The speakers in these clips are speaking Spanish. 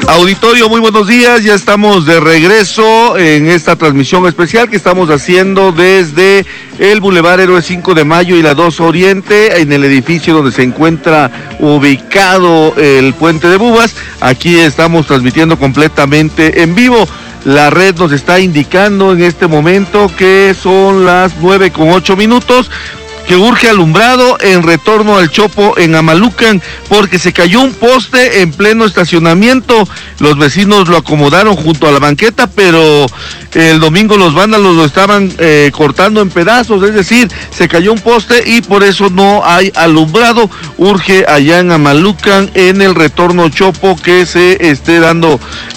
Auditorio, muy buenos días, ya estamos de regreso en esta transmisión especial que estamos haciendo desde el Boulevard Héroe 5 de Mayo y la 2 Oriente, en el edificio donde se encuentra ubicado el Puente de Bubas. Aquí estamos transmitiendo completamente en vivo. La red nos está indicando en este momento que son las 9:08, que urge alumbrado en retorno al Chopo en Amalucan, porque se cayó un poste en pleno estacionamiento. Los vecinos lo acomodaron junto a la banqueta, pero el domingo los vándalos lo estaban cortando en pedazos, es decir, se cayó un poste y por eso no hay alumbrado. Urge allá en Amalucan, en el retorno Chopo, que se esté dando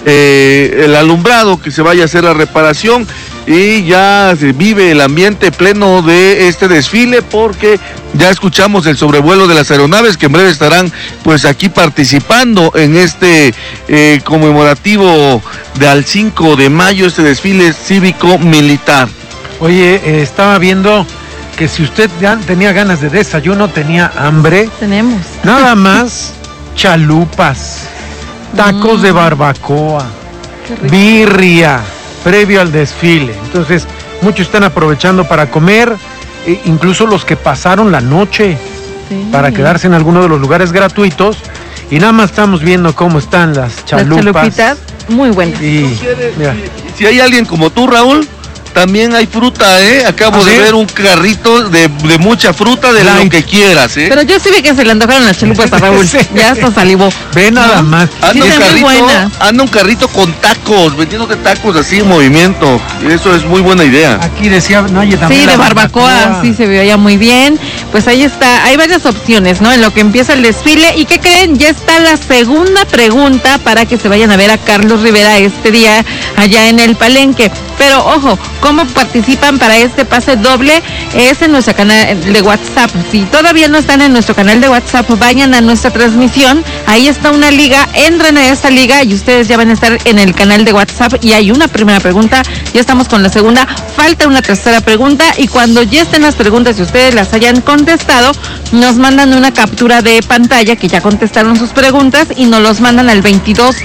el alumbrado, que se vaya a hacer la reparación. Y ya se vive el ambiente pleno de este desfile, porque ya escuchamos el sobrevuelo de las aeronaves que en breve estarán pues aquí participando en este conmemorativo del 5 de mayo, este desfile cívico-militar. Oye, estaba viendo que si usted ya tenía ganas de desayuno, tenía hambre. Tenemos. Nada más chalupas, tacos de barbacoa, birria, previo al desfile. Entonces, muchos están aprovechando para comer, incluso los que pasaron la noche para quedarse en alguno de los lugares gratuitos. Y nada más estamos viendo cómo están las chalupas. Las chalupitas, muy buenas. Y si hay alguien como tú, Raúl, también hay fruta, acabo de ver un carrito de mucha fruta, de lo que quieras, Pero yo sí vi que se le antojaron las chalupas a Raúl, ya hasta salivó. Ve nada más. Anda un carrito con tacos, vendiéndote tacos así en movimiento, eso es muy buena idea. Aquí decía, no, oye, también sí, de barbacoa, sí se veía muy bien. Pues ahí está, hay varias opciones, ¿no? En lo que empieza el desfile. ¿Y qué creen? Ya está la segunda pregunta para que se vayan a ver a Carlos Rivera este día allá en el Palenque. Pero ojo, ¿cómo participan para este pase doble? Es en nuestro canal de WhatsApp. Si todavía no están en nuestro canal de WhatsApp, vayan a nuestra transmisión. Ahí está una liga, entren a esta liga y ustedes ya van a estar en el canal de WhatsApp. Y hay una primera pregunta, ya estamos con la segunda, falta una tercera pregunta. Y cuando ya estén las preguntas y ustedes las hayan contestado, nos mandan una captura de pantalla que ya contestaron sus preguntas y nos los mandan al 22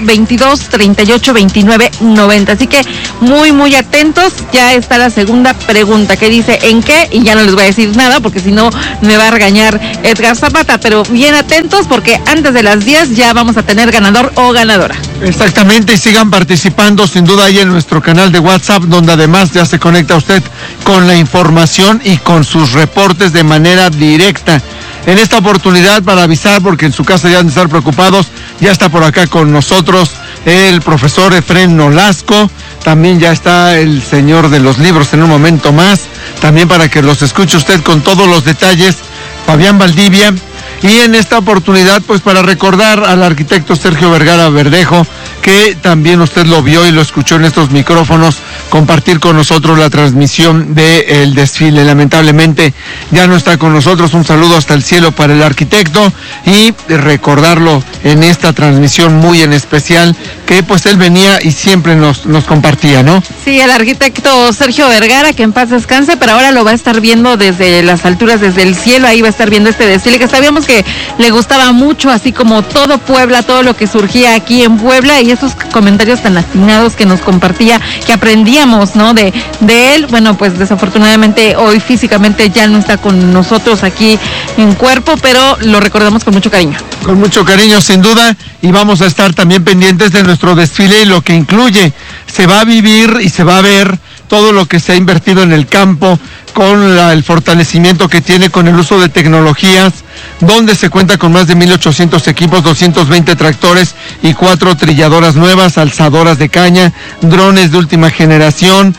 38 29 90. Así que muy atentos, ya está la segunda pregunta que dice ¿en qué? Y ya no les voy a decir nada porque si no me va a regañar Edgar Zapata, pero bien atentos porque antes de las 10 ya vamos a tener ganador o ganadora. Exactamente, y sigan participando sin duda ahí en nuestro canal de WhatsApp, donde además ya se conecta usted con la información y con sus reportes de manera directa. En esta oportunidad, para avisar, porque en su casa ya han de estar preocupados, ya está por acá con nosotros el profesor Efrén Nolasco, también ya está el señor de los libros en un momento más, también para que los escuche usted con todos los detalles, Fabián Valdivia. Y en esta oportunidad, pues para recordar al arquitecto Sergio Vergara Verdejo, que también usted lo vio y lo escuchó en estos micrófonos, compartir con nosotros la transmisión del desfile. Lamentablemente ya no está con nosotros, un saludo hasta el cielo para el arquitecto y recordarlo en esta transmisión muy en especial, que pues él venía y siempre nos compartía, ¿no? Sí, el arquitecto Sergio Vergara, que en paz descanse, pero ahora lo va a estar viendo desde las alturas, desde el cielo, ahí va a estar viendo este desfile, que sabíamos que le gustaba mucho, así como todo Puebla, todo lo que surgía aquí en Puebla, y esos comentarios tan atinados que nos compartía, que aprendíamos, ¿no? De él. Bueno, pues desafortunadamente hoy físicamente ya no está con nosotros aquí en cuerpo, pero lo recordamos con mucho cariño. Con mucho cariño, sin duda, y vamos a estar también pendientes de nuestro desfile y lo que incluye. Se va a vivir y se va a ver todo lo que se ha invertido en el campo, con el fortalecimiento que tiene con el uso de tecnologías, donde se cuenta con más de 1,800 equipos, 220 tractores y 4 trilladoras nuevas, alzadoras de caña, drones de última generación,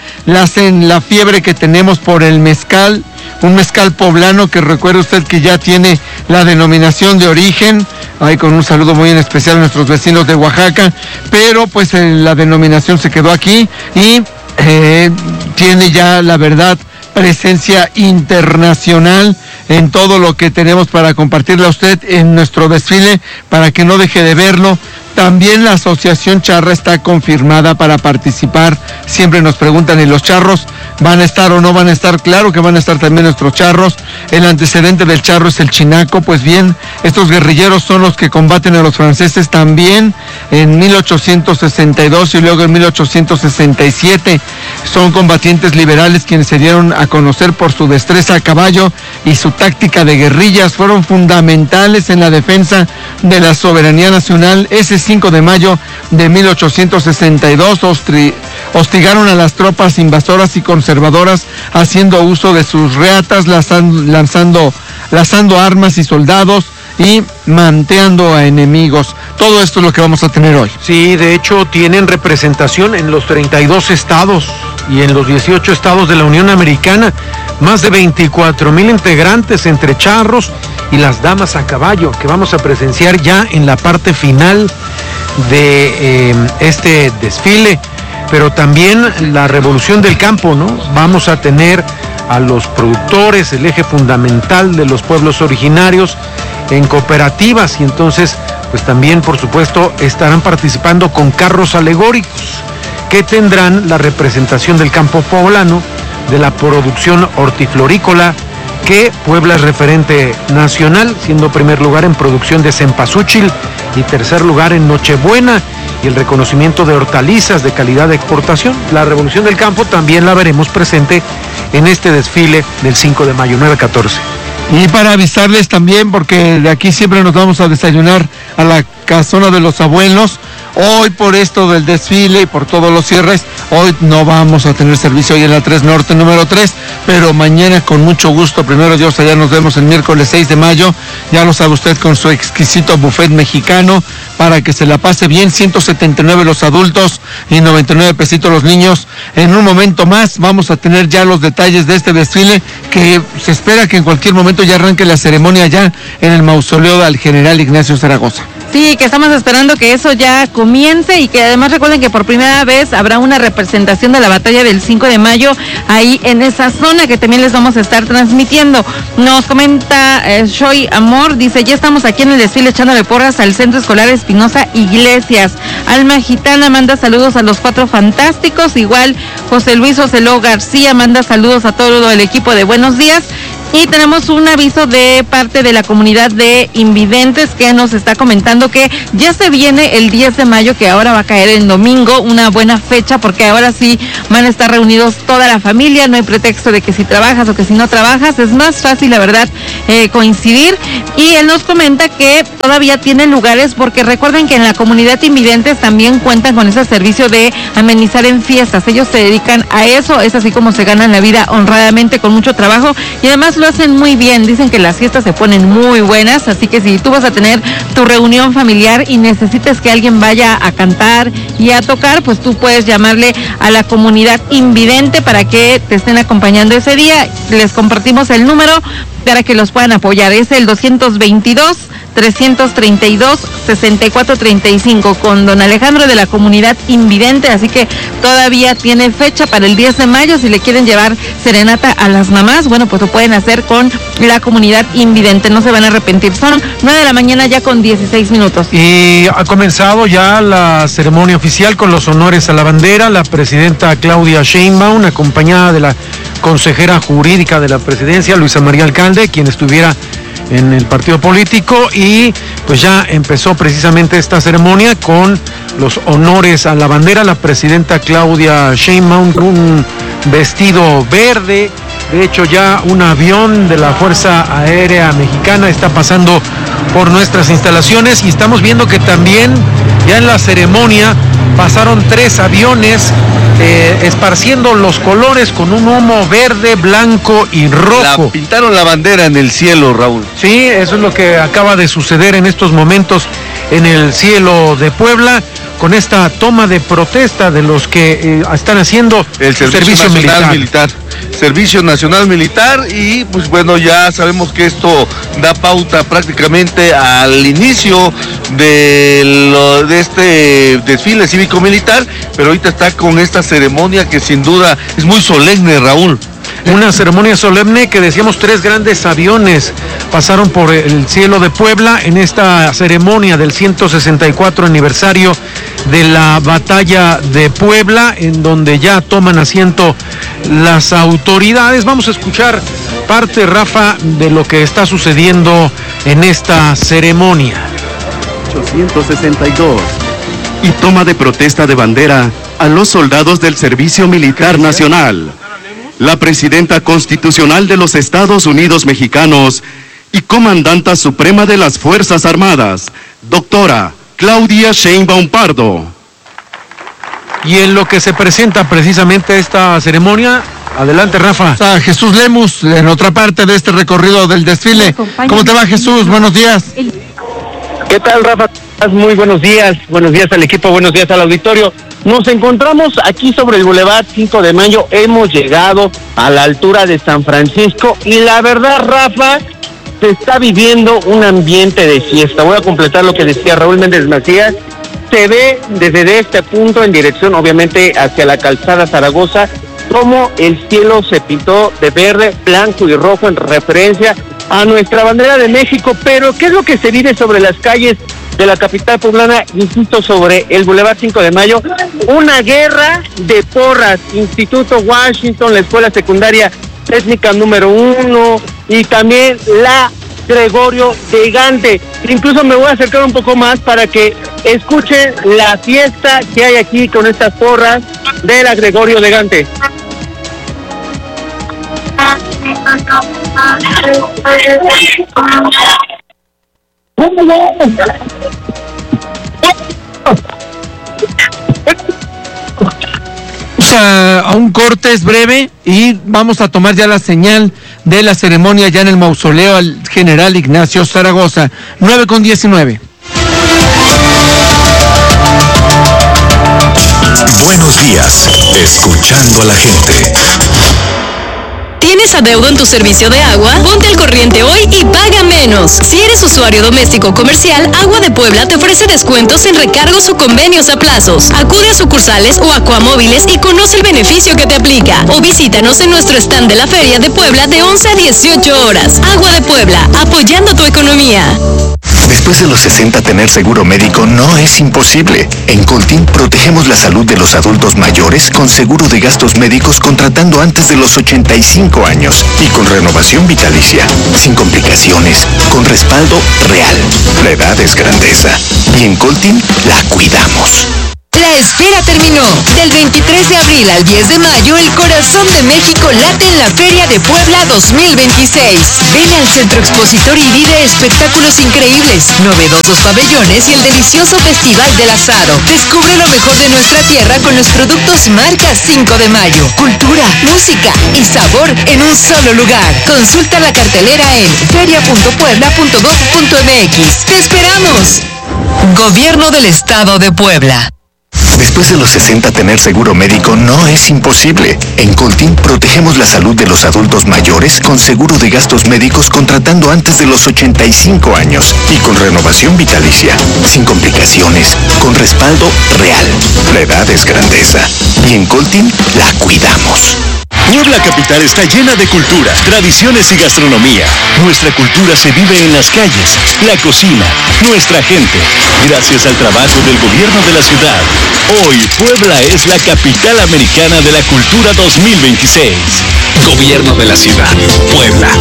la fiebre que tenemos por el mezcal, un mezcal poblano que recuerde usted que ya tiene la denominación de origen, ahí con un saludo muy en especial a nuestros vecinos de Oaxaca, pero pues la denominación se quedó aquí y tiene ya, la verdad, presencia internacional en todo lo que tenemos para compartirle a usted en nuestro desfile, para que no deje de verlo, También la Asociación Charra está confirmada para participar. Siempre nos preguntan, ¿y los charros van a estar o no van a estar? Claro que van a estar también nuestros charros. El antecedente del charro es el chinaco. Pues bien, estos guerrilleros son los que combaten a los franceses también en 1862 y luego en 1867. Son combatientes liberales quienes se dieron a conocer por su destreza a caballo y su táctica de guerrillas. Fueron fundamentales en la defensa de la soberanía nacional. Ese 5 de mayo de 1862 hostigaron a las tropas invasoras y conservadoras haciendo uso de sus reatas, lanzando armas y soldados y manteando a enemigos. Todo esto es lo que vamos a tener hoy. Sí, de hecho tienen representación en los 32 estados y en los 18 estados de la Unión Americana. Más de 24,000 integrantes entre charros y las damas a caballo, que vamos a presenciar ya en la parte final de este desfile. Pero también la revolución del campo, ¿no? Vamos a tener a los productores, el eje fundamental de los pueblos originarios en cooperativas, y entonces pues también por supuesto estarán participando con carros alegóricos que tendrán la representación del campo poblano, de la producción hortiflorícola, que Puebla es referente nacional, siendo primer lugar en producción de cempasúchil y tercer lugar en Nochebuena, y el reconocimiento de hortalizas de calidad de exportación. La revolución del campo también la veremos presente en este desfile del 5 de mayo, 9 a 14. Y para avisarles también, porque de aquí siempre nos vamos a desayunar a la casona de los abuelos, hoy por esto del desfile y por todos los cierres, hoy no vamos a tener servicio hoy en la 3 Norte número 3, pero mañana con mucho gusto, primero Dios, allá nos vemos el miércoles 6 de mayo, ya lo sabe usted, con su exquisito buffet mexicano, para que se la pase bien. 179 los adultos y 99 pesitos los niños. En un momento más vamos a tener ya los detalles de este desfile, que se espera que en cualquier momento ya arranque la ceremonia ya en el mausoleo del general Ignacio Zaragoza. Sí, que estamos esperando que eso ya comience, y que además recuerden que por primera vez habrá una representación de la batalla del 5 de mayo ahí en esa zona, que también les vamos a estar transmitiendo. Nos comenta Shoy Amor, dice, ya estamos aquí en el desfile echándole porras al Centro Escolar Espinosa Iglesias. Alma Gitana manda saludos a los 4 fantásticos, igual José Luis Oceló García manda saludos a todo el equipo de Buenos Días. Y tenemos un aviso de parte de la comunidad de invidentes que nos está comentando que ya se viene el 10 de mayo, que ahora va a caer en domingo, una buena fecha, porque ahora sí van a estar reunidos toda la familia, no hay pretexto de que si trabajas o que si no trabajas, es más fácil, la verdad, coincidir. Y él nos comenta que todavía tienen lugares, porque recuerden que en la comunidad invidentes también cuentan con ese servicio de amenizar en fiestas. Ellos se dedican a eso, es así como se ganan la vida honradamente, con mucho trabajo, y además lo hacen muy bien. Dicen que las fiestas se ponen muy buenas, así que si tú vas a tener tu reunión familiar y necesitas que alguien vaya a cantar y a tocar, pues tú puedes llamarle a la comunidad invidente para que te estén acompañando ese día. Les compartimos el número para que los puedan apoyar. Es el 222-332-6435 con don Alejandro de la comunidad invidente, así que todavía tiene fecha para el 10 de mayo. Si le quieren llevar serenata a las mamás, bueno, pues lo pueden hacer con la comunidad invidente, no se van a arrepentir. Son 9 de la mañana ya con 16 minutos. Y ha comenzado ya la ceremonia oficial con los honores a la bandera. La presidenta Claudia Sheinbaum, acompañada de la consejera jurídica de la presidencia, Luisa María Alcalde, quien estuviera en el partido político, y pues ya empezó precisamente esta ceremonia con los honores a la bandera. La presidenta Claudia Sheinbaum con un vestido verde. De hecho, ya un avión de la Fuerza Aérea Mexicana está pasando por nuestras instalaciones, y estamos viendo que también ya en la ceremonia pasaron 3 aviones esparciendo los colores con un humo verde, blanco y rojo. Pintaron la bandera en el cielo, Raúl. Sí, eso es lo que acaba de suceder en estos momentos en el cielo de Puebla, con esta toma de protesta de los que están haciendo el Servicio Nacional Militar. Servicio Nacional Militar, y pues bueno, ya sabemos que esto da pauta prácticamente al inicio de este desfile cívico-militar, pero ahorita está con esta ceremonia que sin duda es muy solemne, Raúl. Una ceremonia solemne que decíamos 3 grandes aviones pasaron por el cielo de Puebla en esta ceremonia del 164 aniversario de la batalla de Puebla, en donde ya toman asiento las autoridades. Vamos a escuchar parte, Rafa, de lo que está sucediendo en esta ceremonia. 862 y toma de protesta de bandera a los soldados del Servicio Militar Nacional. La presidenta constitucional de los Estados Unidos Mexicanos y comandanta suprema de las Fuerzas Armadas, doctora Claudia Sheinbaum Pardo. Y en lo que se presenta precisamente esta ceremonia, adelante, Rafa. Está Jesús Lemus en otra parte de este recorrido del desfile. ¿Cómo te va, Jesús? Buenos días. ¿Qué tal, Rafa? Muy buenos días al equipo, buenos días al auditorio. Nos encontramos aquí sobre el Boulevard 5 de Mayo, hemos llegado a la altura de San Francisco y la verdad, Rafa, se está viviendo un ambiente de fiesta. Voy a completar lo que decía Raúl Méndez Macías. Se ve desde este punto en dirección, obviamente, hacia la calzada Zaragoza, como el cielo se pintó de verde, blanco y rojo en referencia a nuestra bandera de México. Pero, ¿qué es lo que se vive sobre las calles de la capital poblana? Insisto, sobre el Boulevard 5 de Mayo, una guerra de porras. Instituto Washington, la escuela secundaria técnica número 1 y también la Gregorio de Gante. Incluso me voy a acercar un poco más para que escuchen la fiesta que hay aquí con estas porras de la Gregorio de Gante. A un corte, es breve, y vamos a tomar ya la señal de la ceremonia ya en el mausoleo al general Ignacio Zaragoza. 9:19. Buenos días, escuchando a la gente. ¿Tienes adeudo en tu servicio de agua? Ponte al corriente hoy y paga menos. Si eres usuario doméstico o comercial, Agua de Puebla te ofrece descuentos en recargos o convenios a plazos. Acude a sucursales o Aquamóviles y conoce el beneficio que te aplica. O visítanos en nuestro stand de la Feria de Puebla de 11 a 18 horas. Agua de Puebla, apoyando tu economía. Después de los 60, tener seguro médico no es imposible. En Coltin protegemos la salud de los adultos mayores con seguro de gastos médicos contratando antes de los 85 años y con renovación vitalicia, sin complicaciones, con respaldo real. La edad es grandeza y en Coltin la cuidamos. La espera terminó. Del 23 de abril al 10 de mayo, el corazón de México late en la Feria de Puebla 2026. Ven al Centro Expositor y vive espectáculos increíbles, novedosos pabellones y el delicioso Festival del Asado. Descubre lo mejor de nuestra tierra con los productos marca 5 de mayo. Cultura, música y sabor en un solo lugar. Consulta la cartelera en feria.puebla.gov.mx. ¡Te esperamos! Gobierno del Estado de Puebla. Después de los 60, tener seguro médico no es imposible. En Coltin protegemos la salud de los adultos mayores con seguro de gastos médicos contratando antes de los 85 años y con renovación vitalicia, sin complicaciones, con respaldo real. La edad es grandeza y en Coltin la cuidamos. Puebla capital está llena de cultura, tradiciones y gastronomía. Nuestra cultura se vive en las calles, la cocina, nuestra gente. Gracias al trabajo del gobierno de la ciudad. Hoy Puebla es la capital americana de la cultura 2026. Gobierno de la ciudad. Puebla.